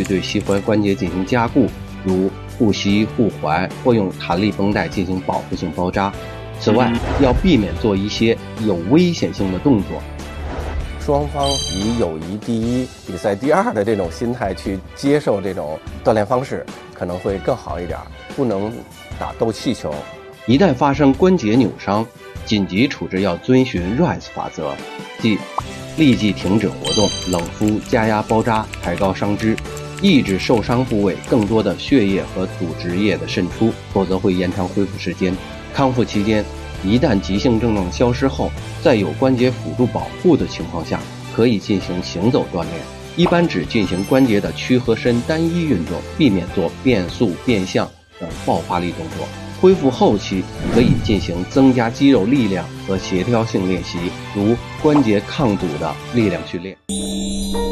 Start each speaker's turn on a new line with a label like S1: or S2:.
S1: 对膝踝关节进行加固，如护膝、护踝或用弹力绷带进行保护性包扎。此外，要避免做一些有危险性的动作。
S2: 双方以友谊第一、比赛第二的这种心态去接受这种锻炼方式，可能会更好一点。不能打斗气球。
S1: 一旦发生关节扭伤，紧急处置要遵循 RICE 法则，即立即停止活动，冷敷、加压包扎，抬高伤肢，抑制受伤部位更多的血液和组织液的渗出，否则会延长恢复时间。康复期间，一旦急性症状消失后，在有关节辅助保护的情况下，可以进行行走锻炼，一般只进行关节的屈和伸单一运动，避免做变速、变向等爆发力动作。恢复后期可以进行增加肌肉力量和协调性练习，如关节抗阻的力量训练。